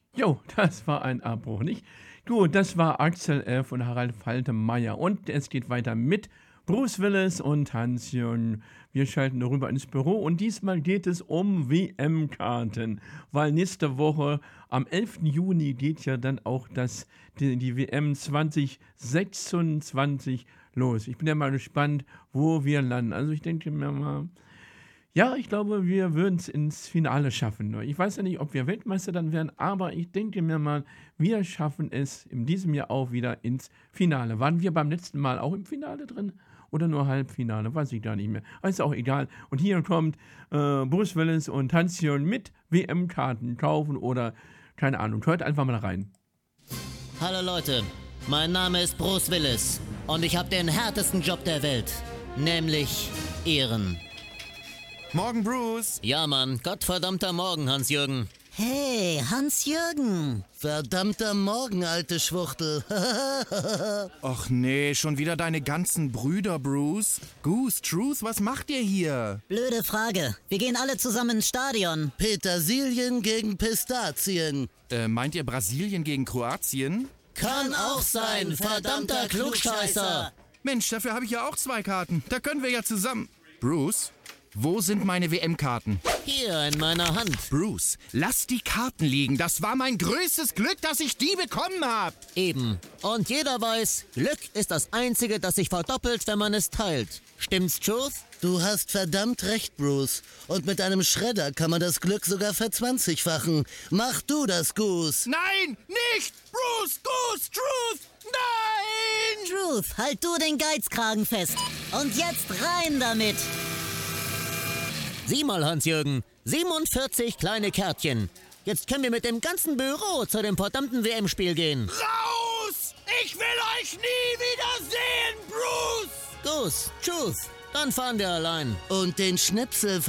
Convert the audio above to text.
Jo, das war ein Abbruch, nicht? Gut, das war Axel F. und Harald Faltermeier. Und es geht weiter mit Bruce Willis und Hans-Jürgen. Wir schalten rüber ins Büro und diesmal geht es um WM-Karten, weil nächste Woche am 11. Juni geht ja dann auch die WM 2026 los. Ich bin ja mal gespannt, wo wir landen. Also ich denke mir mal, ja, ich glaube, wir würden es ins Finale schaffen. Ich weiß ja nicht, ob wir Weltmeister dann werden, aber ich denke mir mal, wir schaffen es in diesem Jahr auch wieder ins Finale. Waren wir beim letzten Mal auch im Finale drin oder nur Halbfinale? Weiß ich gar nicht mehr. Aber ist auch egal. Und hier kommt Bruce Willis und Hans-Jürgen mit WM-Karten kaufen oder keine Ahnung. Hört einfach mal rein. Hallo Leute, mein Name ist Bruce Willis und ich habe den härtesten Job der Welt, nämlich Ehren. Morgen, Bruce. Ja, Mann, gottverdammter Morgen, Hans-Jürgen. Hey, Hans-Jürgen. Verdammter Morgen, alte Schwuchtel. Och nee, schon wieder deine ganzen Brüder, Bruce. Goose, Truth, was macht ihr hier? Blöde Frage. Wir gehen alle zusammen ins Stadion. Petersilien gegen Pistazien. Meint ihr Brasilien gegen Kroatien? Kann auch sein, verdammter Klugscheißer. Mensch, dafür habe ich ja auch 2 Karten. Da können wir ja zusammen... Bruce, wo sind meine WM-Karten? Hier in meiner Hand. Bruce, lass die Karten liegen. Das war mein größtes Glück, dass ich die bekommen habe. Eben. Und jeder weiß, Glück ist das Einzige, das sich verdoppelt, wenn man es teilt. Stimmt's, Truth? Du hast verdammt recht, Bruce. Und mit einem Schredder kann man das Glück sogar verzwanzigfachen. Mach du das, Goose. Nein, nicht! Bruce, Goose, Truth! Nein! Truth, halt du den Geizkragen fest. Und jetzt rein damit. Sieh mal, Hans-Jürgen, 47 kleine Kärtchen. Jetzt können wir mit dem ganzen Büro zu dem verdammten WM-Spiel gehen. Raus! Ich will euch nie wiedersehen, Bruce! Goose, Truth, dann fahren wir allein. Und den Schnipsel